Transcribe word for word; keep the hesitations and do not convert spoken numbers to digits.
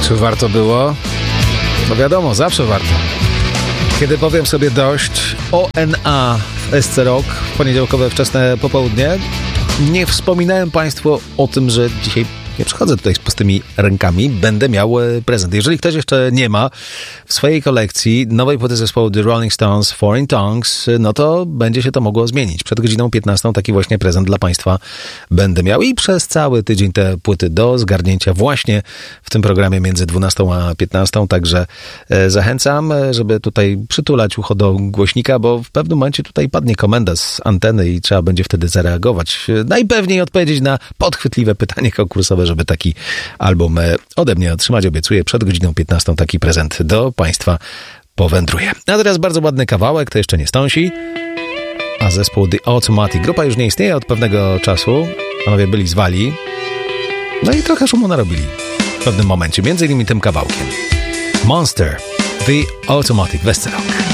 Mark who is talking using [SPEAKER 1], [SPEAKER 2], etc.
[SPEAKER 1] Czy warto było? No wiadomo, zawsze warto. Kiedy powiem sobie dość, O N A w S C Rock w poniedziałkowe wczesne popołudnie, nie wspominałem Państwu o tym, że dzisiaj nie przychodzę tutaj z pustymi rękami, będę miał prezent. Jeżeli ktoś jeszcze nie ma w swojej kolekcji nowej płyty zespołu The Rolling Stones Foreign Tongues, no to będzie się to mogło zmienić. Przed godziną piętnastą taki właśnie prezent dla Państwa będę miał i przez cały tydzień te płyty do zgarnięcia właśnie w tym programie między dwunastą a piętnastą, także zachęcam, żeby tutaj przytulać ucho do głośnika, bo w pewnym momencie tutaj padnie komenda z anteny i trzeba będzie wtedy zareagować. Najpewniej odpowiedzieć na podchwytliwe pytanie konkursowe, żeby taki album ode mnie otrzymać. Obiecuję, przed godziną piętnastą taki prezent do Państwa powędruje. A teraz bardzo ładny kawałek, to jeszcze nie stąsi, a zespół The Automatic. Grupa już nie istnieje od pewnego czasu. Panowie byli zwali. No i trochę szumu narobili w pewnym momencie, między innymi tym kawałkiem. Monster, The Automatic, w S C Rock.